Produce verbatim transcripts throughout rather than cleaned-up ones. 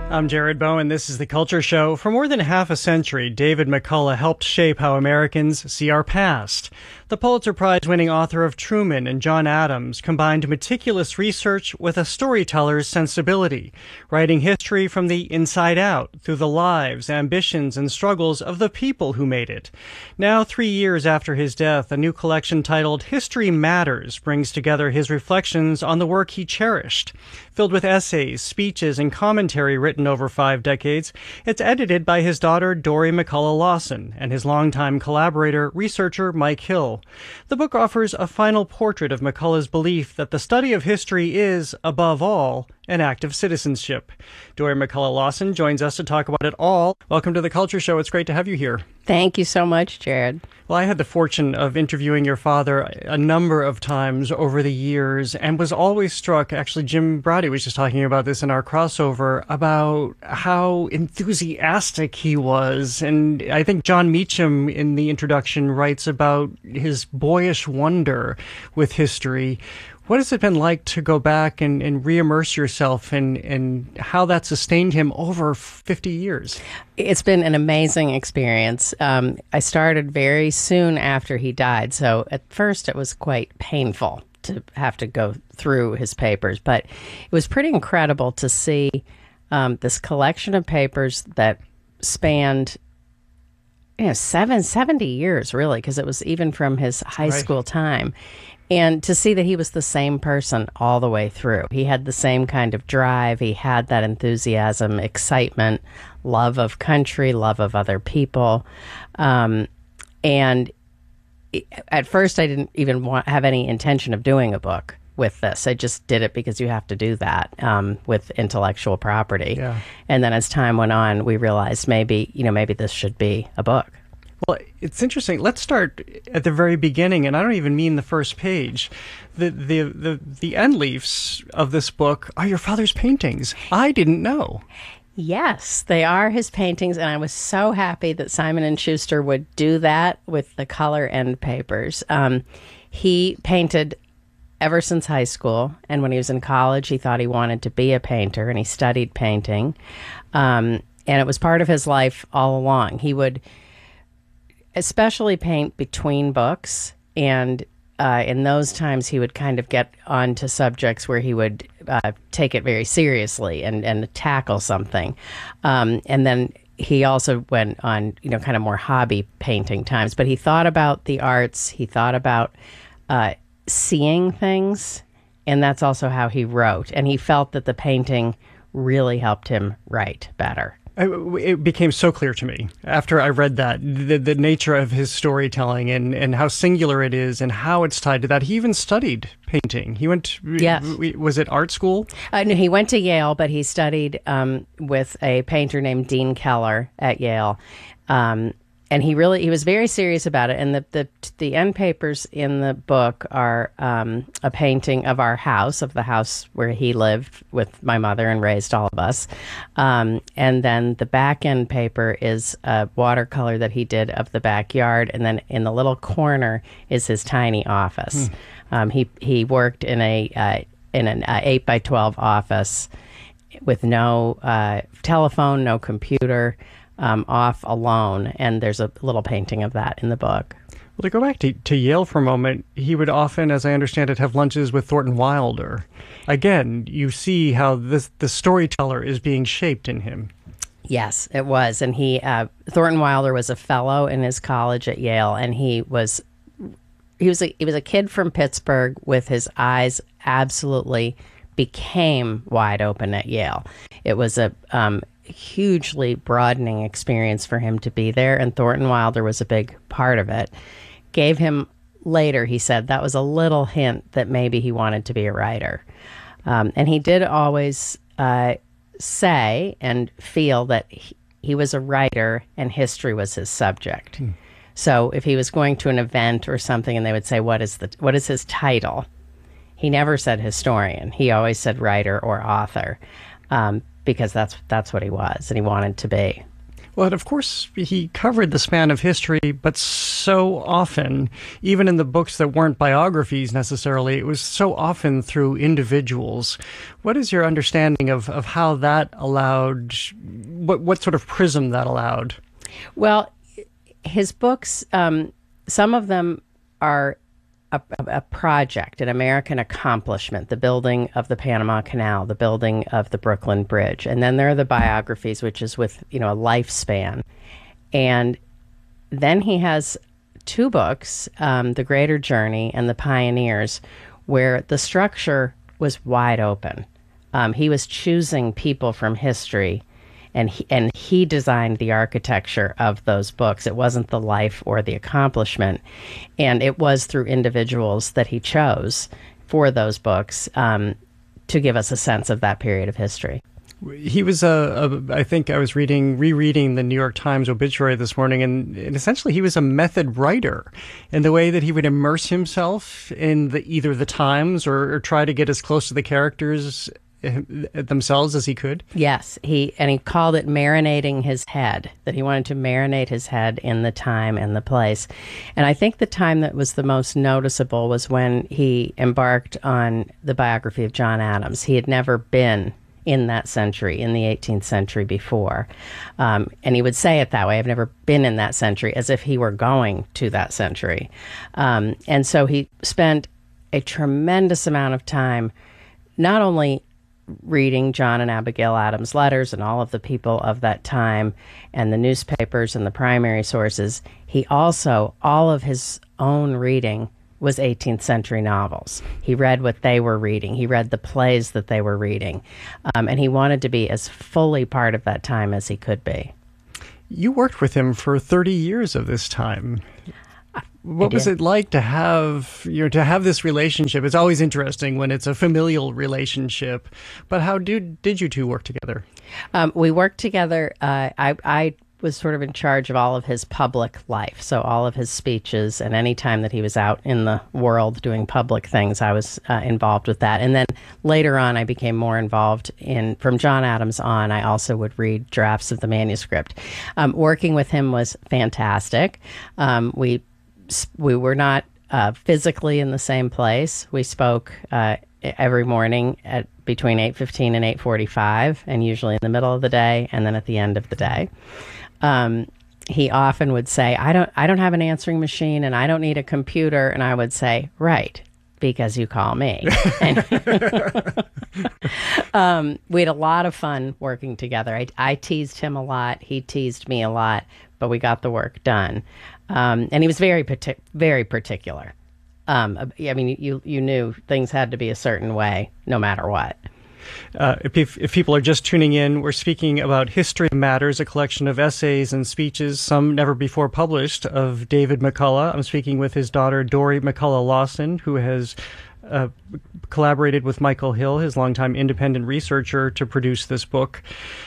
I'm Jared Bowen. This is The Culture Show. For more than half a century, David McCullough helped shape how Americans see our past. The Pulitzer Prize-winning author of Truman and John Adams combined meticulous research with a storyteller's sensibility, writing history from the inside out through the lives, ambitions, and struggles of the people who made it. Now, three years after his death, a new collection titled History Matters brings together his reflections on the work he cherished. Filled with essays, speeches, and commentary written over five decades, it's edited by his daughter, Dory McCullough Lawson, and his longtime collaborator, researcher Mike Hill. The book offers a final portrait of McCullough's belief that the study of history is, above all, an act of citizenship. Dory McCullough Lawson joins us to talk about it all. Welcome to The Culture Show. It's great to have you here. Thank you so much, Jared. Well, I had the fortune of interviewing your father a number of times over the years and was always struck, actually Jim Braude was just talking about this in our crossover, about how enthusiastic he was. And I think John Meacham in the introduction writes about his boyish wonder with history. What has it been like to go back and, and re-immerse yourself in, in how that sustained him over fifty years? It's been an amazing experience. Um, I started very soon after he died, so at first it was quite painful to have to go through his papers, but it was pretty incredible to see um, this collection of papers that spanned you know, seven, seventy years, really, because it was even from his high right. school time. And to see that he was the same person all the way through. He had the same kind of drive. He had that enthusiasm, excitement, love of country, love of other people. Um, and at first, I didn't even want, have any intention of doing a book with this. I just did it because you have to do that um, with intellectual property. Yeah. And then as time went on, we realized maybe, you know, maybe this should be a book. Well, it's interesting. Let's start at the very beginning, and I don't even mean the first page. The, the the the end leaves of this book are your father's paintings. I didn't know. Yes, they are his paintings, and I was so happy that Simon and Schuster would do that with the color end papers. Um, he painted ever since high school, and when he was in college, he thought he wanted to be a painter, and he studied painting. Um, and it was part of his life all along. He would especially paint between books, and uh, in those times he would kind of get onto subjects where he would uh, take it very seriously and, and tackle something. Um, and then he also went on, you know, kind of more hobby painting times. But he thought about the arts, he thought about uh, seeing things, and that's also how he wrote. And he felt that the painting really helped him write better. It became so clear to me after I read that, the, the nature of his storytelling and, and how singular it is and how it's tied to that. He even studied painting. He went, yes. Was it art school? Uh, no, he went to Yale, but he studied um, with a painter named Dean Keller at Yale. Um, and he really, he was very serious about it. And the, the, the end papers in the book are um, a painting of our house, of the house where he lived with my mother and raised all of us. Um, and then the back end paper is a watercolor that he did of the backyard. And then in the little corner is his tiny office. Hmm. Um, he, he worked in a, uh, in an uh, eight by twelve office with no uh, telephone, no computer. Um, off alone, and there's a little painting of that in the book. Well, to go back to, to Yale for a moment, he would often, as I understand it, have lunches with Thornton Wilder. Again, you see how this the storyteller is being shaped in him. Yes, it was. And he, uh, Thornton Wilder was a fellow in his college at Yale, and he was he was a, he was a kid from Pittsburgh with his eyes absolutely became wide open at Yale. It was a um, hugely broadening experience for him to be there, and Thornton Wilder was a big part of it. Gave him, later he said, that was a little hint that maybe he wanted to be a writer. Um, and he did always uh, say and feel that he, he was a writer and history was his subject. Hmm. So if he was going to an event or something and they would say, what is the what is his title? He never said historian. He always said writer or author. Um, because that's that's what he was and he wanted to be. Well, and of course, he covered the span of history, but so often, even in the books that weren't biographies necessarily, it was so often through individuals. What is your understanding of, of how that allowed, what, what sort of prism that allowed? Well, his books, um, some of them are A, a project, an American accomplishment, the building of the Panama Canal, the building of the Brooklyn Bridge. And then there are the biographies, which is with, you know, a lifespan. And then he has two books, um, The Greater Journey and The Pioneers, where the structure was wide open. Um, he was choosing people from history, and he, and he designed the architecture of those books. It wasn't the life or the accomplishment. And it was through individuals that he chose for those books um, to give us a sense of that period of history. He was a, a, I think I was reading, rereading the New York Times obituary this morning, and, and essentially he was a method writer in the way that he would immerse himself in the, either the times or, or try to get as close to the characters themselves as he could. Yes, he and he called it marinating his head, that he wanted to marinate his head in the time and the place. And I think the time that was the most noticeable was when he embarked on the biography of John Adams. He had never been in that century, in the eighteenth century before. Um, and he would say it that way, I've never been in that century, as if he were going to that century. Um, and so he spent a tremendous amount of time not only reading John and Abigail Adams' letters and all of the people of that time and the newspapers and the primary sources, he also, all of his own reading was eighteenth century novels. He read what they were reading. He read the plays that they were reading. Um, and he wanted to be as fully part of that time as he could be. You worked with him for thirty years of this time. What was it like to have, you know, to have this relationship? It's always interesting when it's a familial relationship, but how did did you two work together? Um, we worked together. Uh, I, I was sort of in charge of all of his public life, so all of his speeches, and any time that he was out in the world doing public things, I was uh, involved with that. And then later on, I became more involved in, from John Adams on, I also would read drafts of the manuscript. Um, working with him was fantastic. Um, we We were not uh, physically in the same place. We spoke uh, every morning at between eight fifteen and eight forty-five, and usually in the middle of the day, and then at the end of the day. Um, he often would say, "I don't, I don't have an answering machine, and I don't need a computer." And I would say, "Right, because you call me." And, um, we had a lot of fun working together. I, I teased him a lot. He teased me a lot, but we got the work done. Um, and he was very partic- very particular. Um, I mean, you you knew things had to be a certain way, no matter what. Uh, if, if people are just tuning in, we're speaking about History Matters, a collection of essays and speeches, some never before published, of David McCullough. I'm speaking with his daughter, Dory McCullough Lawson, who has uh, collaborated with Michael Hill, his longtime independent researcher, to produce this book.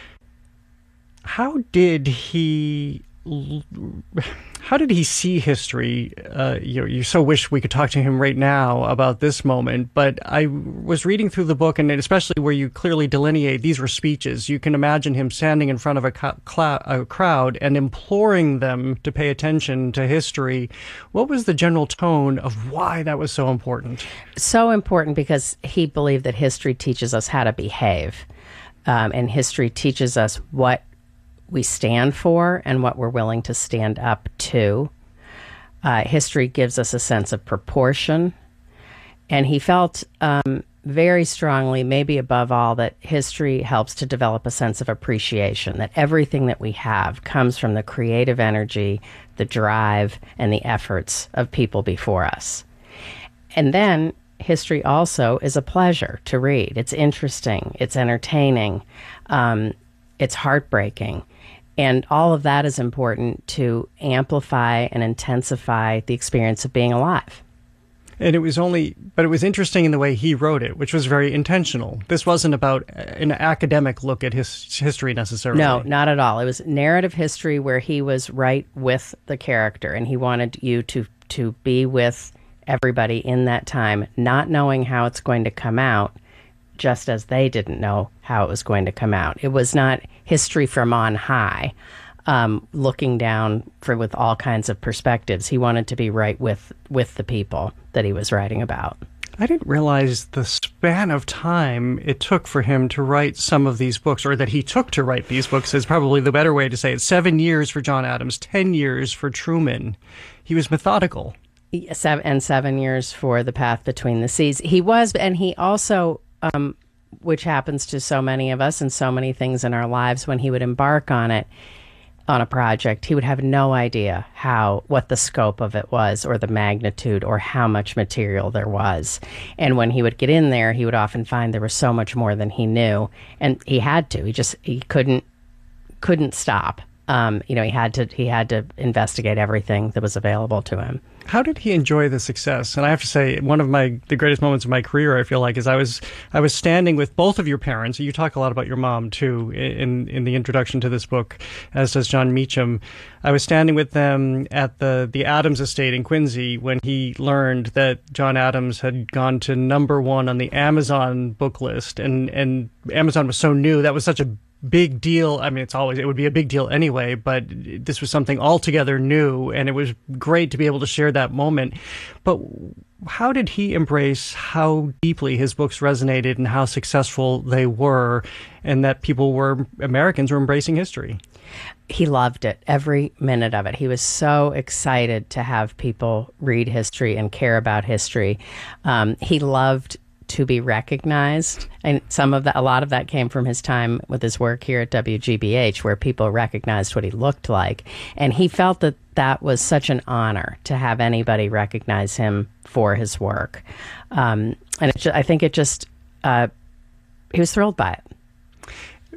How did he... How did he see history? Uh, you, you so wish we could talk to him right now about this moment, but I was reading through the book, and especially where you clearly delineate these were speeches. You can imagine him standing in front of a, cl- a crowd and imploring them to pay attention to history. What was the general tone of why that was so important? So important because he believed that history teaches us how to behave, um, and history teaches us what we stand for and what we're willing to stand up to. Uh, history gives us a sense of proportion. And he felt um, very strongly, maybe above all, that history helps to develop a sense of appreciation, that everything that we have comes from the creative energy, the drive, and the efforts of people before us. And then history also is a pleasure to read. It's interesting. It's entertaining. Um, it's heartbreaking. And all of that is important to amplify and intensify the experience of being alive. And it was only, but it was interesting in the way he wrote it, which was very intentional. This wasn't about an academic look at his history necessarily. No, not at all. It was narrative history where he was right with the character, and he wanted you to, to be with everybody in that time, not knowing how it's going to come out, just as they didn't know how it was going to come out. It was not history from on high. um, looking down for with all kinds of perspectives. He wanted to be right with with the people that he was writing about. I didn't realize the span of time it took for him to write some of these books, or that he took to write these books is probably the better way to say it. Seven years for John Adams, ten years for Truman. He was methodical. Seven, and seven years for The Path Between the Seas. He was, and he also, um, which happens to so many of us and so many things in our lives, when he would embark on it, on a project, he would have no idea how, what the scope of it was, or the magnitude, or how much material there was. And when he would get in there, he would often find there was so much more than he knew, and he had to. He just he couldn't couldn't stop. Um, you know, he had to he had to investigate everything that was available to him. How did he enjoy the success? And I have to say, one of my the greatest moments of my career, I feel like, is I was I was standing with both of your parents. You talk a lot about your mom too in in the introduction to this book, as does John Meacham. I was standing with them at the the Adams estate in Quincy when he learned that John Adams had gone to number one on the Amazon book list, and and Amazon was so new. That was such a big deal. I mean, it's always, it would be a big deal anyway, but this was something altogether new, and it was great to be able to share that moment. But how did he embrace how deeply his books resonated and how successful they were, and that people were, Americans were embracing history? He loved it, every minute of it. He was so excited to have people read history and care about history. Um, he loved to be recognized, and some of that, a lot of that came from his time with his work here at W G B H, where people recognized what he looked like, and he felt that that was such an honor to have anybody recognize him for his work. Um, and it, I think it just uh, he was thrilled by it.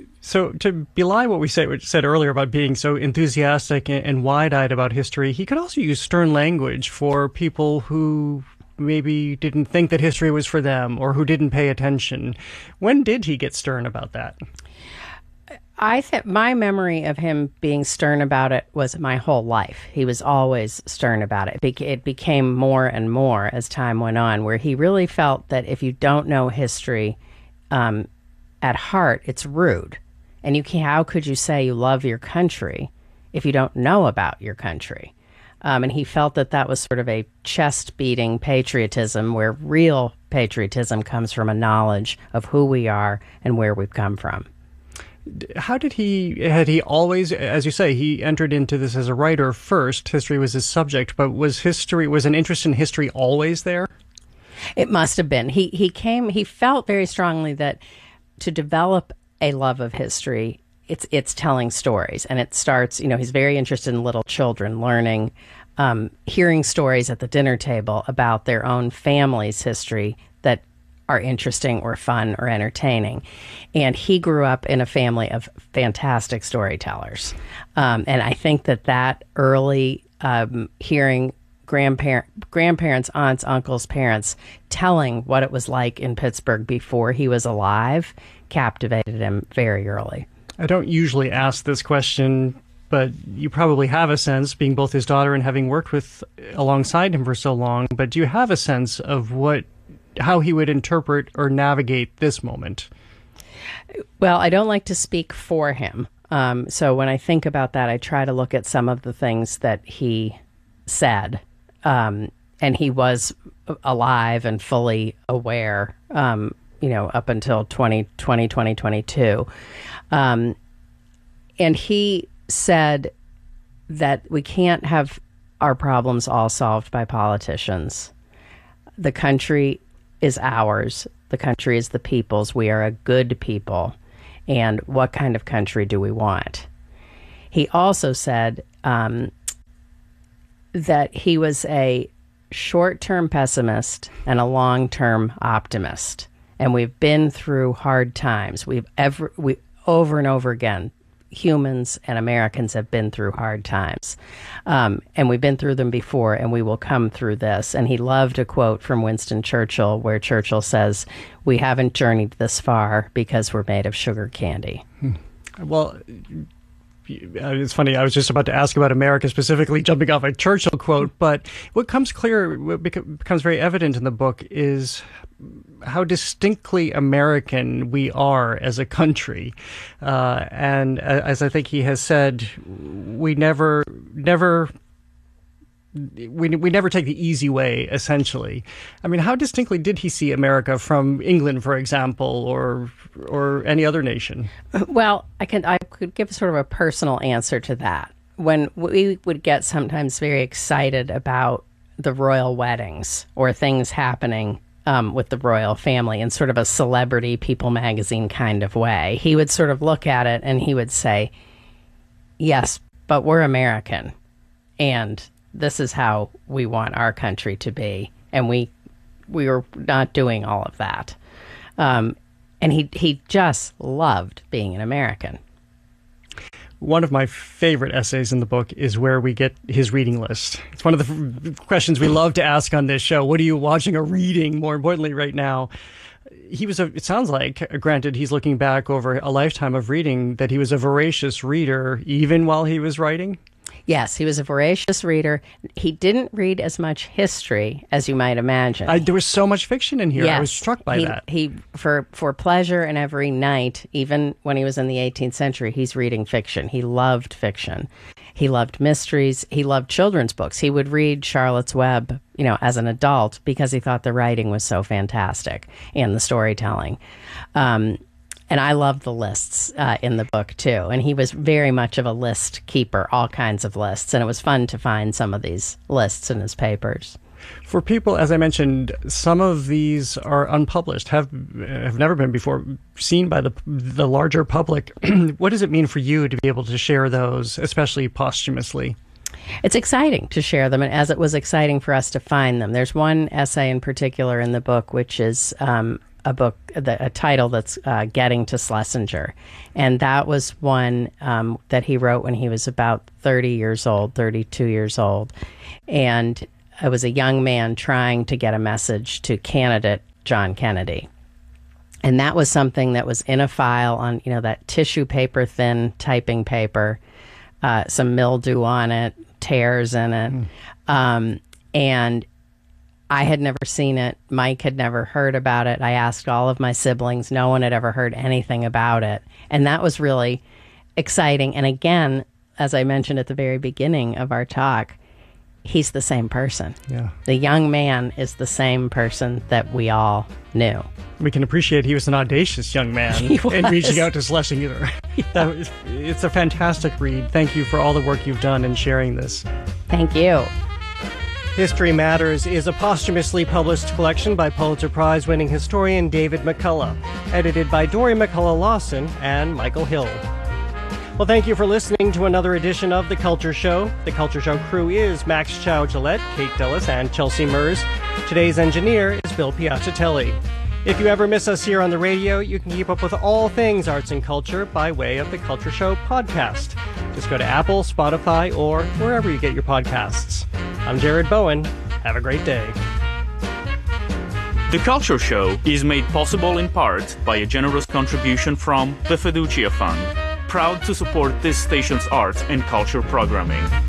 So to belie what we said, said earlier about being so enthusiastic and, and wide-eyed about history, he could also use stern language for people who maybe didn't think that history was for them, or who didn't pay attention. When did he get stern about that? I think my memory of him being stern about it was my whole life. He was always stern about it. It became more and more as time went on, where he really felt that if you don't know history um, at heart, it's rude. And you can, how could you say you love your country if you don't know about your country? Um, and he felt that that was sort of a chest-beating patriotism, where real patriotism comes from a knowledge of who we are and where we've come from. How did he, had he always, as you say, he entered into this as a writer first, history was his subject, but was history, was an interest in history always there? It must have been. He, he came, he felt very strongly that to develop a love of history, It's it's telling stories, and it starts, you know, he's very interested in little children learning, um, hearing stories at the dinner table about their own family's history that are interesting or fun or entertaining. And he grew up in a family of fantastic storytellers. Um, and I think that that early um, hearing grandparent, grandparents, aunts, uncles, parents telling what it was like in Pittsburgh before he was alive captivated him very early. I don't usually ask this question, but you probably have a sense, being both his daughter and having worked with alongside him for so long, but do you have a sense of what, how he would interpret or navigate this moment? Well, I don't like to speak for him. Um, so when I think about that, I try to look at some of the things that he said. Um, and he was alive and fully aware, um, you know, up until twenty twenty, twenty twenty-two. Um, and he said that we can't have our problems all solved by politicians. The country is ours. The country is the people's. We are a good people. And what kind of country do we want? He also said um, that he was a short-term pessimist and a long-term optimist. And we've been through hard times. We've ever we over and over again, humans and Americans have been through hard times, um, and we've been through them before, and we will come through this. And he loved a quote from Winston Churchill, where Churchill says, "We haven't journeyed this far because we're made of sugar candy." Hmm. Well, it's funny, I was just about to ask about America, specifically jumping off a Churchill quote, but what comes clear, what becomes very evident in the book is how distinctly American we are as a country. Uh, and as I think he has said, we never, never... We we never take the easy way, essentially. I mean, how distinctly did he see America from England, for example, or or any other nation? Well, I can I could give sort of a personal answer to that. When we would get sometimes very excited about the royal weddings or things happening um, with the royal family in sort of a celebrity People magazine kind of way, he would sort of look at it and he would say, "Yes, but we're American, and this is how we want our country to be," and we we were not doing all of that. Um, and he he just loved being an American. One of my favorite essays in the book is where we get his reading list. It's one of the f- questions we love to ask on this show. What are you watching or reading, more importantly, right now? He was a, it sounds like, granted, he's looking back over a lifetime of reading, that he was a voracious reader even while he was writing. Yes, he was a voracious reader. He didn't read as much history as you might imagine. I, there was so much fiction in here. Yes, I was struck by he, that. He, for for pleasure, and every night, even when he was in the eighteenth century, he's reading fiction. He loved fiction. He loved mysteries. He loved children's books. He would read Charlotte's Web, you know, as an adult because he thought the writing was so fantastic and the storytelling. Um, And I love the lists uh, in the book, too. And he was very much of a list keeper, all kinds of lists. And it was fun to find some of these lists in his papers. For people, as I mentioned, some of these are unpublished, have have never been before seen by the the larger public. What does it mean for you to be able to share those, especially posthumously? It's exciting to share them, and as it was exciting for us to find them. There's one essay in particular in the book, which is um, a book, the, a title that's uh, Getting to Schlesinger. And that was one um, that he wrote when he was about thirty years old, thirty-two years old. And it was a young man trying to get a message to candidate John Kennedy. And that was something that was in a file on, you know, that tissue paper, thin typing paper, uh, some mildew on it, tears in it. Mm. Um, and I had never seen it. Mike had never heard about it. I asked all of my siblings. No one had ever heard anything about it. And that was really exciting. And again, as I mentioned at the very beginning of our talk, he's the same person. Yeah. The young man is the same person that we all knew. We can appreciate he was an audacious young man in reaching out to Schlesinger. Yeah. That was, it's a fantastic read. Thank you for all the work you've done in sharing this. Thank you. History Matters is a posthumously published collection by Pulitzer Prize-winning historian David McCullough, edited by Dory McCullough Lawson and Michael Hill. Well, thank you for listening to another edition of The Culture Show. The Culture Show crew is Max Chow-Gillette, Kate Dillis, and Chelsea Mers. Today's engineer is Bill Piacciatelli. If you ever miss us here on the radio, you can keep up with all things arts and culture by way of The Culture Show podcast. Just go to Apple, Spotify, or wherever you get your podcasts. I'm Jared Bowen. Have a great day. The Culture Show is made possible in part by a generous contribution from the Fiducia Fund, proud to support this station's arts and culture programming.